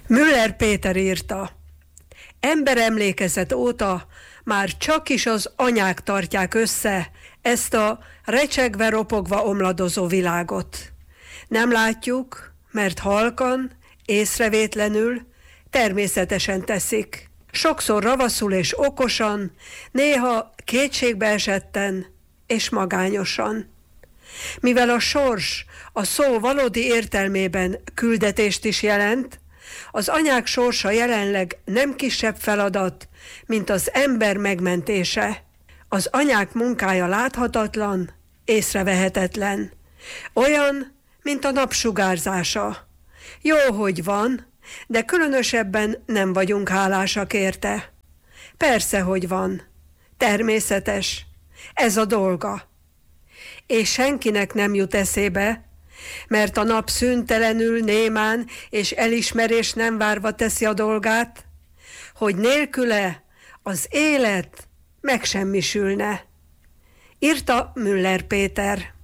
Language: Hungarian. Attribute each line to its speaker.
Speaker 1: Müller Péter írta: emberemlékezet óta már csak is az anyák tartják össze ezt a recsegve-ropogva omladozó világot. Nem látjuk, mert halkan, észrevétlenül, természetesen teszik. Sokszor ravaszul és okosan, néha kétségbeesetten és magányosan. Mivel a sors a szó valódi értelmében küldetést is jelent, az anyák sorsa jelenleg nem kisebb feladat, mint az ember megmentése. Az anyák munkája láthatatlan, észrevehetetlen. Olyan, mint a napsugárzása. Jó, hogy van, de különösebben nem vagyunk hálásak érte. Persze, hogy van. Természetes. Ez a dolga. És senkinek nem jut eszébe, mert a nap szüntelenül, némán és elismerés nem várva teszi a dolgát, hogy nélküle az élet megsemmisülne. Írta Müller Péter.